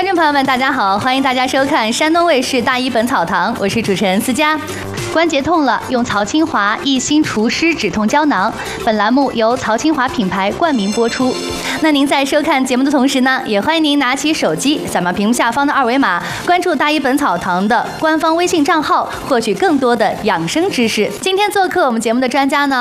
观众朋友们，大家好，欢迎大家收看山东卫视大医本草堂，我是主持人思佳。关节痛了，用曹清华益心除湿止痛胶囊。本栏目由曹清华品牌冠名播出。那您在收看节目的同时呢，也欢迎您拿起手机，扫描屏幕下方的二维码，关注大医本草堂的官方微信账号，获取更多的养生知识。今天做客我们节目的专家呢，